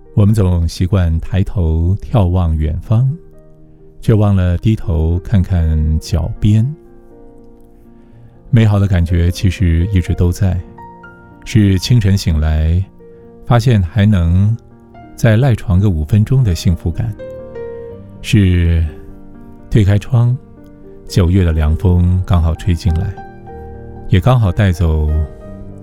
我们总习惯抬头眺望远方，却忘了低头看看脚边。美好的感觉其实一直都在，是清晨醒来，发现还能再赖床个5分钟的幸福感，是推开窗，9月的凉风刚好吹进来，也刚好带走